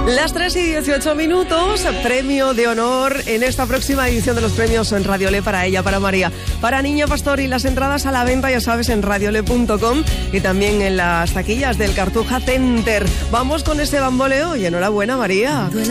Las 3:18, premio de honor en esta próxima edición de los premios en Radiolé para ella, para María, para Niño Pastor, y las entradas a la venta, ya sabes, en radiolé.com y también en las taquillas del Cartuja Center. Vamos con ese bamboleo y enhorabuena, María.